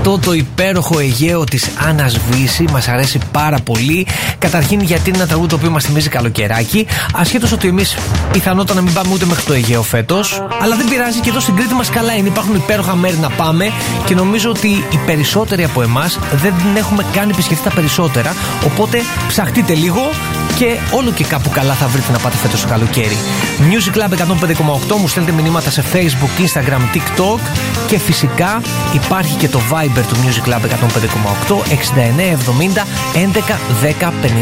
αυτό το υπέροχο Αιγαίο της Άννας Βύση μας αρέσει πάρα πολύ. Καταρχήν γιατί είναι ένα τραγούδι το οποίο μας θυμίζει καλοκαιράκι. Ασχέτως ότι εμείς πιθανότατα να μην πάμε ούτε μέχρι το Αιγαίο φέτος. Αλλά δεν πειράζει, και εδώ στην Κρήτη μας καλά είναι. Υπάρχουν υπέροχα μέρη να πάμε και νομίζω ότι οι περισσότεροι από εμάς δεν έχουμε καν επισκεφτεί τα περισσότερα. Οπότε ψαχτείτε λίγο και όλο και κάπου καλά θα βρείτε να πάτε φέτος το καλοκαίρι. Music Club 105,8, μου στέλνετε μηνύματα σε Facebook, Instagram, TikTok και φυσικά υπάρχει και το Viber του Music Club 105,8 69 70 11 10 50.